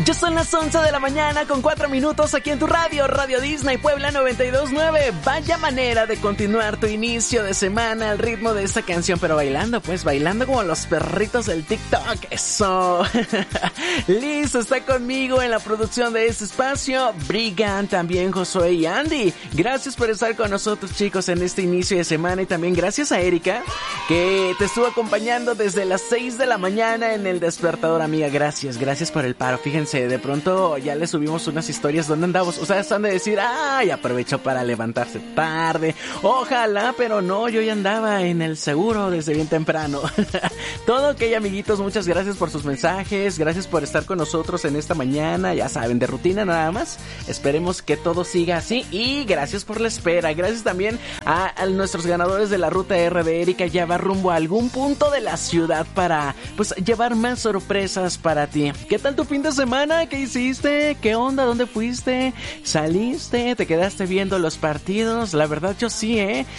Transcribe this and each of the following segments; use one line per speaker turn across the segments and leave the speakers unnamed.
Ya son las 11 de la mañana con 4 minutos aquí en tu radio, Radio Disney Puebla 92.9. Vaya manera de continuar tu inicio de semana al ritmo de esta canción, pero bailando, pues bailando como los perritos del TikTok. Eso. Liz está conmigo en la producción de este espacio. Brigan, también Josué y Andy. Gracias por estar con nosotros, chicos, en este inicio de semana. Y también gracias a Erika, que te estuvo acompañando desde las 6 de la mañana en el despertador, amiga. Gracias por el paro. Fíjense, de pronto ya le subimos unas historias donde andamos. Ustedes están de decir, ay, aprovechó para levantarse tarde. Ojalá, pero no, yo ya andaba en el seguro desde bien temprano. Todo ok, amiguitos, muchas gracias por sus mensajes. Gracias por estar con nosotros en esta mañana. Ya saben, de rutina nada más. Esperemos que todo siga así. Y gracias por la espera. Gracias también a nuestros ganadores de la ruta R de Erika. Ya va rumbo a algún punto de la ciudad para, pues, llevar más sorpresas para ti. ¿Qué tal tu fin de semana? ¿Qué hiciste? ¿Qué onda? ¿Dónde fuiste? ¿Saliste? ¿Te quedaste viendo los partidos? La verdad yo sí,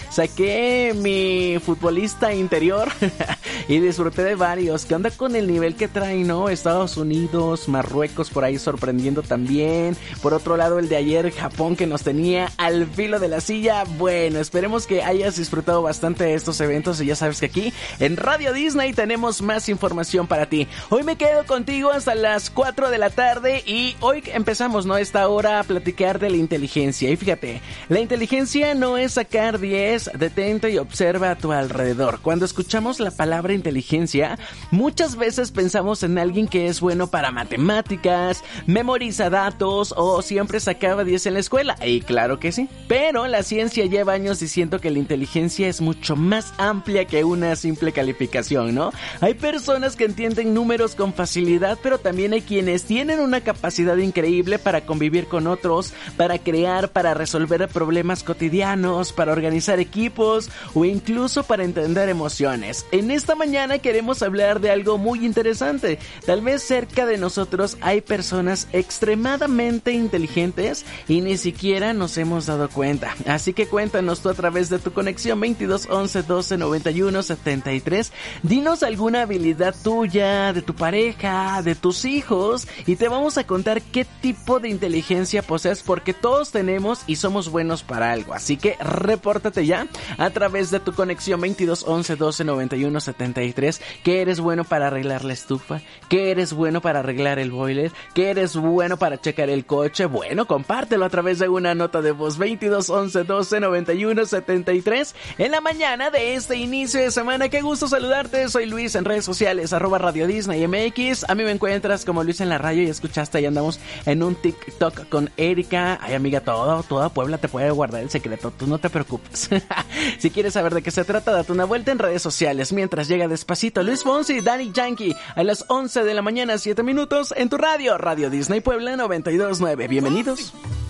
saqué mi futbolista interior y disfruté de varios. ¿Qué onda con el nivel que traen, no? Estados Unidos, Marruecos por ahí sorprendiendo también. Por otro lado, el de ayer, Japón, que nos tenía al filo de la silla. Bueno, esperemos que hayas disfrutado bastante de estos eventos y ya sabes que aquí en Radio Disney tenemos más información para ti. Hoy me quedo contigo hasta las 4 de la tarde y hoy empezamos, ¿no? Esta hora a platicar de la inteligencia. Y fíjate, la inteligencia no es sacar 10, detente y observa a tu alrededor. Cuando escuchamos la palabra inteligencia, muchas veces pensamos en alguien que es bueno para matemáticas, memoriza datos o siempre sacaba 10 en la escuela. Y claro que sí, pero la ciencia lleva años diciendo que la inteligencia es mucho más amplia que una simple calificación, ¿no? Hay personas que entienden números con facilidad, pero también hay quienes tienen una capacidad increíble para convivir con otros, para crear, para resolver problemas cotidianos, para organizar equipos o incluso para entender emociones. En esta mañana queremos hablar de algo muy interesante. Tal vez cerca de nosotros hay personas extremadamente inteligentes y ni siquiera nos hemos dado cuenta. Así que cuéntanos tú a través de tu conexión 22 11 12 91 73. Dinos alguna habilidad tuya, de tu pareja, de tus hijos, y te vamos a contar qué tipo de inteligencia posees, porque todos tenemos y somos buenos para algo. Así que repórtate ya a través de tu conexión 22 11 12 91 73. ¿Qué eres bueno para arreglar la estufa? ¿Qué eres bueno para arreglar el boiler? ¿Qué eres bueno para checar el coche? Bueno, compártelo a través de una nota de voz 22 11 12 91 73 en la mañana de este inicio de semana. Qué gusto saludarte. Soy Luis en redes sociales, @Radio Disney MX. A mí me encuentras como Luis en la radio y escuchaste, ahí andamos en un TikTok con Erika. Ay, amiga, toda Puebla te puede guardar el secreto, tú no te preocupes. Si quieres saber de qué se trata, date una vuelta en redes sociales. Mientras llega despacito Luis Fonsi y Daddy Yankee a las 11 de la mañana, 7 minutos en tu radio, Radio Disney Puebla 92.9. Bienvenidos.